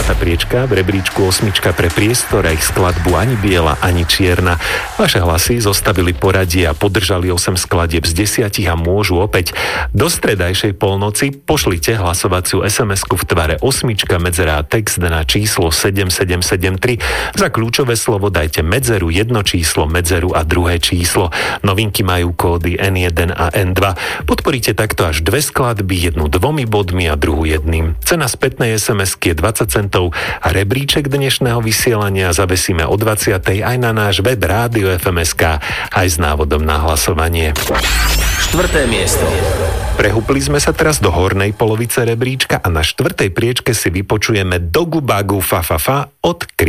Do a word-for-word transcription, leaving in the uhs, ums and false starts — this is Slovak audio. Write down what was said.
Piatá priečka, v rebríčku osmička pre priestor a ich skladbu Ani biela, ani čierna. Vaše hlasy zostavili poradie a podržali osem skladieb z desiatich a môžu opäť. Do stredajšej polnoci pošlite hlasovaciu es em esku v tvare osmička medzera text na číslo sedem sedem sedem tri. Za kľúčové slovo dajte medzeru, jedno číslo, medzeru a druhé číslo. Novinky majú kódy en jeden a en dva. Podporíte takto až dve skladby, jednu dvomi bodmi a druhú jedným. Cena spätnej es em esky je dvadsať centov a rebríček dnešného vysielania zavesíme o dvadsiatej aj na náš web Rádio ef em es ká aj s návodom na hlasovanie. Štvrté miesto. Prehúpli sme sa teraz do hornej polovice rebríčka a na štvrtej priečke si vypočujeme Dogu Bagu Fa Fa Fa od